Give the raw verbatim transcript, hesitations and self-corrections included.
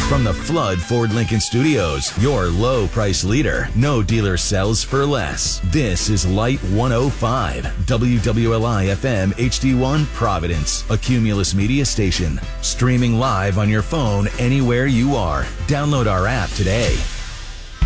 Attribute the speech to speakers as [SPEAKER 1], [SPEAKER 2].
[SPEAKER 1] From the Flood Ford Lincoln Studios, your low price leader. No dealer sells for less. This is Light one oh five, W W L I F M H D one Providence, a Cumulus Media station. Streaming live on your phone anywhere you are. Download our app today.